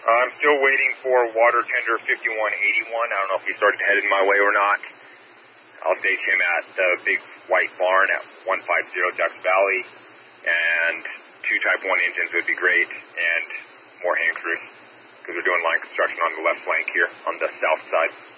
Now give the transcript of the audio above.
I'm still waiting for water tender 5181. I don't know if he started heading my way or not. I'll stage him at the big white barn at 150 Ducks Valley, and 2 Type 1 engines would be great, and more hand crews, because we're doing line construction on the left flank here on the south side.